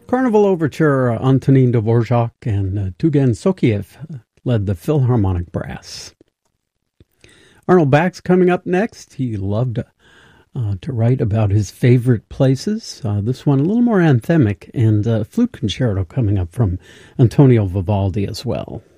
Carnival Overture, Antonin Dvorak and Tugen Sokiev led the Philharmonic Brass. Arnold Bax coming up next. He loved to write about his favorite places. This one a little more anthemic, and a flute concerto coming up from Antonio Vivaldi as well.